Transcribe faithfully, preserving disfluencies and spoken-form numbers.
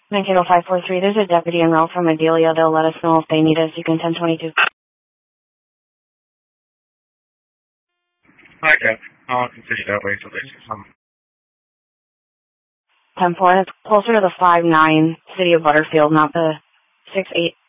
nineteen oh five four three, there's a deputy en route from Adelia. They'll let us know if they need us. You can ten twenty-two. Hi, Cap. I'll continue that way until they see something. ten four, it's closer to the five nine City of Butterfield, not the six eight.